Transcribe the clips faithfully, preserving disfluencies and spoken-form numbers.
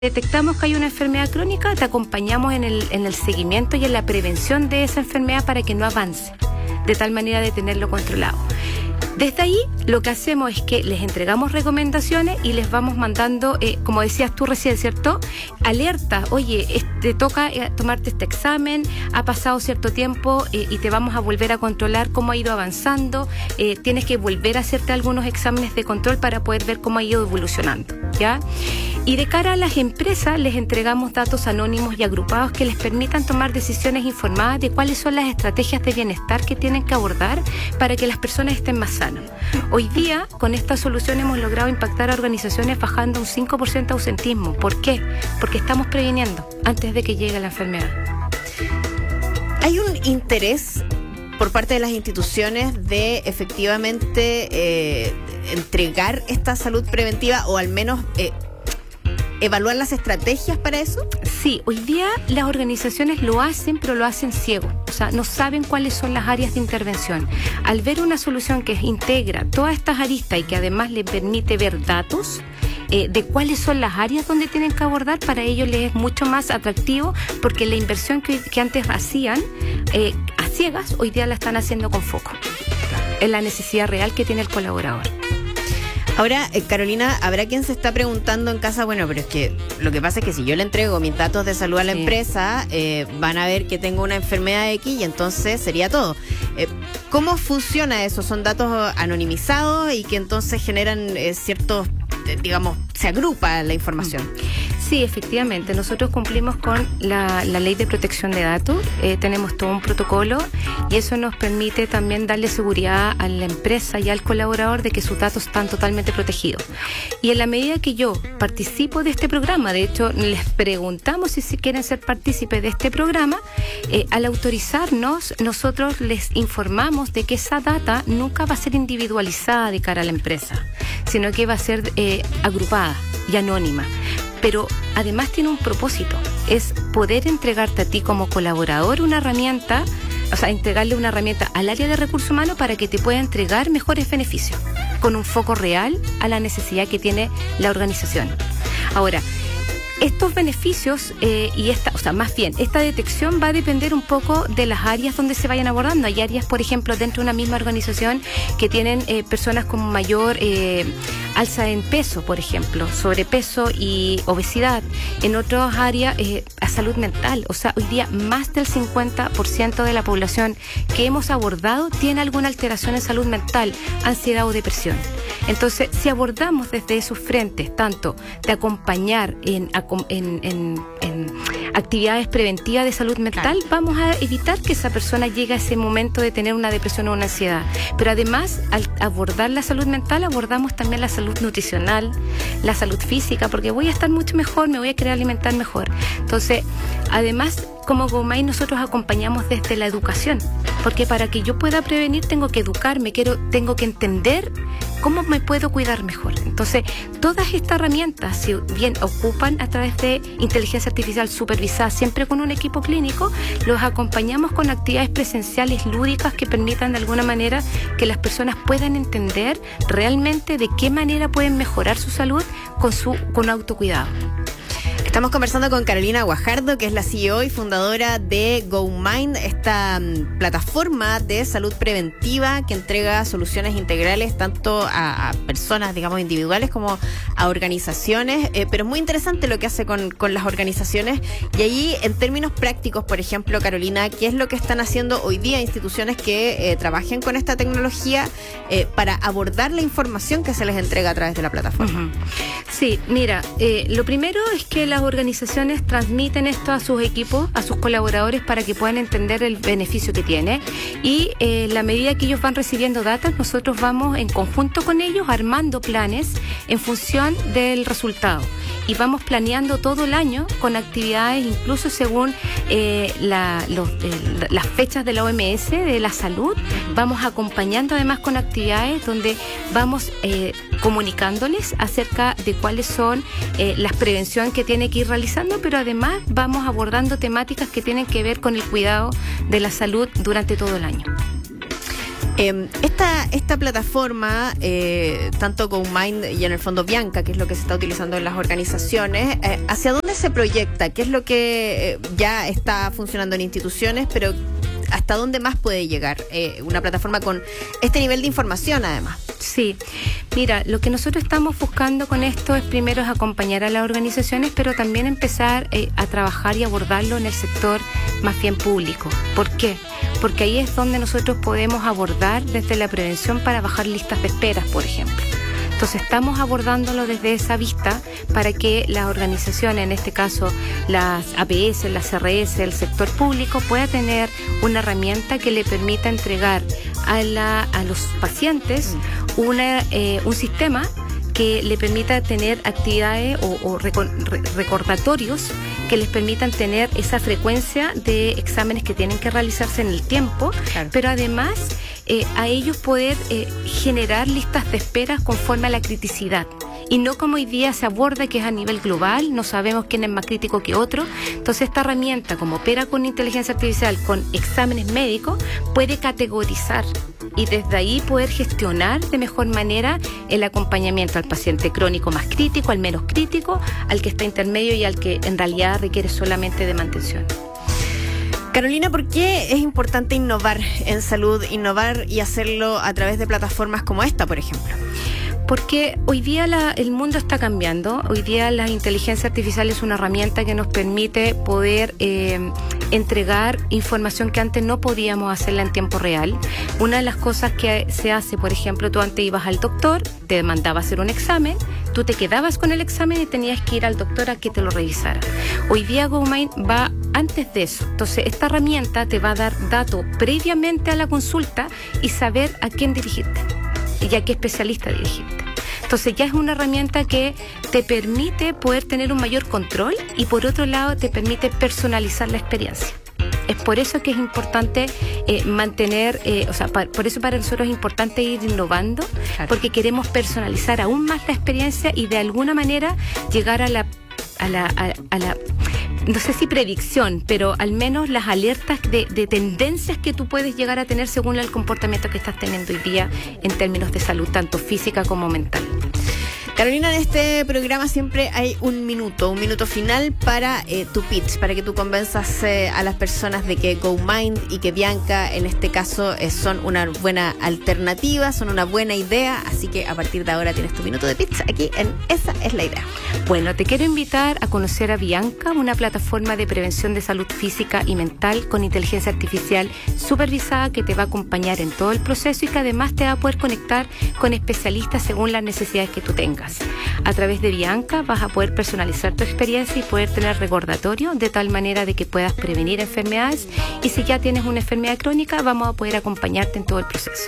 detectamos que hay una enfermedad crónica, te acompañamos en el, en el seguimiento y en la prevención de esa enfermedad para que no avance, de tal manera de tenerlo controlado. Desde ahí, lo que hacemos es que les entregamos recomendaciones y les vamos mandando, eh, como decías tú recién, ¿cierto? Alerta, oye, te toca eh, tomarte este examen, ha pasado cierto tiempo eh, y te vamos a volver a controlar cómo ha ido avanzando, eh, tienes que volver a hacerte algunos exámenes de control para poder ver cómo ha ido evolucionando, ¿ya? Y de cara a las empresas, les entregamos datos anónimos y agrupados que les permitan tomar decisiones informadas de cuáles son las estrategias de bienestar que tienen que abordar para que las personas estén más sanas. Hoy día, con esta solución hemos logrado impactar a organizaciones bajando un cinco por ciento de ausentismo. ¿Por qué? Porque estamos previniendo antes de que llegue la enfermedad. ¿Hay un interés por parte de las instituciones de efectivamente eh, entregar esta salud preventiva o al menos eh, evaluar las estrategias para eso? Sí, hoy día las organizaciones lo hacen, pero lo hacen ciego. O sea, no saben cuáles son las áreas de intervención. Al ver una solución que integra todas estas aristas y que además le permite ver datos eh, de cuáles son las áreas donde tienen que abordar, para ellos les es mucho más atractivo, porque la inversión que, que antes hacían eh, a ciegas, hoy día la están haciendo con foco en la necesidad real que tiene el colaborador. Ahora, eh, Carolina, habrá quien se está preguntando en casa, bueno, pero es que lo que pasa es que si yo le entrego mis datos de salud a la sí. empresa, eh, van a ver que tengo una enfermedad X y entonces sería todo. Eh, ¿Cómo funciona eso? ¿Son datos anonimizados y que entonces generan eh, ciertos, eh, digamos, se agrupa la información? Sí, efectivamente. Nosotros cumplimos con la, la ley de protección de datos. Eh, tenemos todo un protocolo y eso nos permite también darle seguridad a la empresa y al colaborador de que sus datos están totalmente protegidos. Y en la medida que yo participo de este programa, de hecho, les preguntamos si, si quieren ser partícipes de este programa, eh, al autorizarnos, nosotros les informamos de que esa data nunca va a ser individualizada de cara a la empresa, sino que va a ser eh, agrupada y anónima. Pero además tiene un propósito, es poder entregarte a ti como colaborador una herramienta, o sea, entregarle una herramienta al área de recursos humanos para que te pueda entregar mejores beneficios, con un foco real a la necesidad que tiene la organización. Ahora, estos beneficios eh, y esta, o sea, más bien, esta detección va a depender un poco de las áreas donde se vayan abordando. Hay áreas, por ejemplo, dentro de una misma organización que tienen eh, personas con mayor eh, alza en peso, por ejemplo, sobrepeso y obesidad. En otras áreas, eh, a salud mental. O sea, hoy día más del cincuenta por ciento de la población que hemos abordado tiene alguna alteración en salud mental, ansiedad o depresión. Entonces, si abordamos desde esos frentes, tanto de acompañar en En, en, en actividades preventivas de salud mental, claro, vamos a evitar que esa persona llegue a ese momento de tener una depresión o una ansiedad. Pero además, al abordar la salud mental, abordamos también la salud nutricional, la salud física, porque voy a estar mucho mejor, me voy a querer alimentar mejor. Entonces, además, como GoMind nosotros acompañamos desde la educación, porque para que yo pueda prevenir tengo que educarme, quiero, tengo que entender cómo me puedo cuidar mejor. Entonces, todas estas herramientas, si bien ocupan a través de inteligencia artificial supervisada, siempre con un equipo clínico, los acompañamos con actividades presenciales lúdicas que permitan de alguna manera que las personas puedan entender realmente de qué manera pueden mejorar su salud con su con autocuidado. Estamos conversando con Carolina Guajardo, que es la C E O y fundadora de GoMind, esta um, plataforma de salud preventiva que entrega soluciones integrales tanto a, a personas, digamos, individuales como a organizaciones. Eh, pero es muy interesante lo que hace con, con las organizaciones. Y allí, en términos prácticos, por ejemplo, Carolina, ¿qué es lo que están haciendo hoy día instituciones que eh, trabajen con esta tecnología eh, para abordar la información que se les entrega a través de la plataforma? Uh-huh. Sí, mira, eh, lo primero es que las organizaciones transmiten esto a sus equipos, a sus colaboradores, para que puedan entender el beneficio que tiene, y eh, la medida que ellos van recibiendo datos, nosotros vamos en conjunto con ellos armando planes en función del resultado, y vamos planeando todo el año con actividades incluso según eh, la, los, eh, las fechas de la O M S de la salud. Vamos acompañando además con actividades donde vamos eh, comunicándoles acerca de cuáles son eh, las prevenciones que tiene que ir realizando, pero además vamos abordando temáticas que tienen que ver con el cuidado de la salud durante todo el año. Eh, esta, esta plataforma, eh, tanto GoMind y en el fondo Bianca, que es lo que se está utilizando en las organizaciones, eh, ¿hacia dónde se proyecta? ¿Qué es lo que eh, ya está funcionando en instituciones, pero hasta dónde más puede llegar eh, una plataforma con este nivel de información además? Sí, mira, lo que nosotros estamos buscando con esto es primero es acompañar a las organizaciones, pero también empezar eh, a trabajar y abordarlo en el sector más bien público. ¿Por qué? Porque ahí es donde nosotros podemos abordar desde la prevención para bajar listas de esperas, por ejemplo. Entonces estamos abordándolo desde esa vista para que las organizaciones, en este caso las A P S, las C R S, el sector público, pueda tener una herramienta que le permita entregar a, la, a los pacientes una, eh, un sistema que le permita tener actividades o, o recordatorios que les permitan tener esa frecuencia de exámenes que tienen que realizarse en el tiempo, claro. Pero además eh, a ellos poder eh, generar listas de esperas conforme a la criticidad. Y no como hoy día se aborda, que es a nivel global, no sabemos quién es más crítico que otro. Entonces esta herramienta, como opera con inteligencia artificial, con exámenes médicos, puede categorizar y desde ahí poder gestionar de mejor manera el acompañamiento al paciente crónico más crítico, al menos crítico, al que está intermedio y al que en realidad requiere solamente de mantención. Carolina, ¿por qué es importante innovar en salud, innovar y hacerlo a través de plataformas como esta, por ejemplo? Porque hoy día la, el mundo está cambiando. Hoy día la inteligencia artificial es una herramienta que nos permite poder eh, entregar información que antes no podíamos hacerla en tiempo real. Una de las cosas que se hace, por ejemplo, tú antes ibas al doctor, te mandaba a hacer un examen, tú te quedabas con el examen y tenías que ir al doctor a que te lo revisara. Hoy día GoMind va antes de eso. Entonces, esta herramienta te va a dar datos previamente a la consulta y saber a quién dirigirte y a qué especialista dirigirte. Entonces ya es una herramienta que te permite poder tener un mayor control y por otro lado te permite personalizar la experiencia. Es por eso que es importante eh, mantener, eh, o sea, pa, por eso para nosotros es importante ir innovando, claro. Porque queremos personalizar aún más la experiencia y de alguna manera llegar a la, a la, a, a la no sé si predicción, pero al menos las alertas de, de tendencias que tú puedes llegar a tener según el comportamiento que estás teniendo hoy día en términos de salud, tanto física como mental. Carolina, en este programa siempre hay un minuto, un minuto final para eh, tu pitch, para que tú convenzas eh, a las personas de que GoMind y que Bianca, en este caso, eh, son una buena alternativa, son una buena idea, así que a partir de ahora tienes tu minuto de pitch aquí en Esa es la Idea. Bueno, te quiero invitar a conocer a Bianca, una plataforma de prevención de salud física y mental con inteligencia artificial supervisada que te va a acompañar en todo el proceso y que además te va a poder conectar con especialistas según las necesidades que tú tengas. A través de Bianca vas a poder personalizar tu experiencia y poder tener recordatorio de tal manera de que puedas prevenir enfermedades y si ya tienes una enfermedad crónica vamos a poder acompañarte en todo el proceso.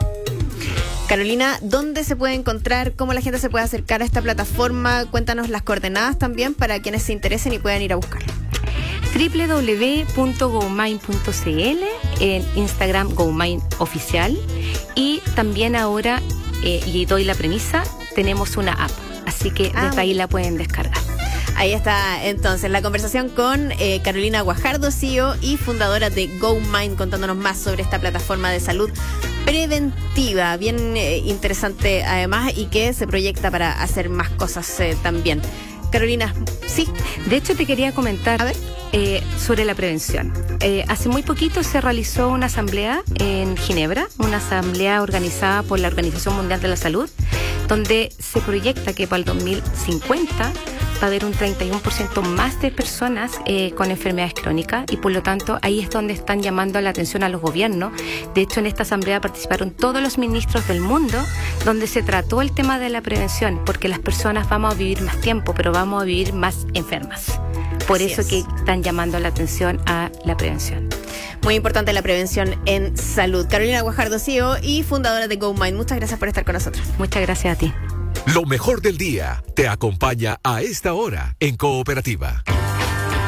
Carolina, ¿dónde se puede encontrar? ¿Cómo la gente se puede acercar a esta plataforma? Cuéntanos las coordenadas también para quienes se interesen y puedan ir a buscarla. doble u doble u doble u punto gomind punto c l, en Instagram GoMind Oficial y también ahora, eh, y doy la premisa, tenemos una app, así que ah, desde ahí la pueden descargar. Ahí está entonces la conversación con eh, Carolina Guajardo, C E O y fundadora de GoMind, contándonos más sobre esta plataforma de salud preventiva, bien eh, interesante además y que se proyecta para hacer más cosas eh, también. Carolina, sí. De hecho te quería comentar eh, sobre la prevención. Eh, hace muy poquito se realizó una asamblea en Ginebra, una asamblea organizada por la Organización Mundial de la Salud, donde se proyecta que para el dos mil cincuenta va a haber un treinta y uno por ciento más de personas eh, con enfermedades crónicas y por lo tanto ahí es donde están llamando la atención a los gobiernos. De hecho en esta asamblea participaron todos los ministros del mundo donde se trató el tema de la prevención porque las personas vamos a vivir más tiempo pero vamos a vivir más enfermas. Por Así eso es. Que están llamando la atención a la prevención. Muy importante la prevención en salud. Carolina Guajardo, C E O y fundadora de GoMind. Muchas gracias por estar con nosotros. Muchas gracias a ti. Lo mejor del día te acompaña a esta hora en Cooperativa.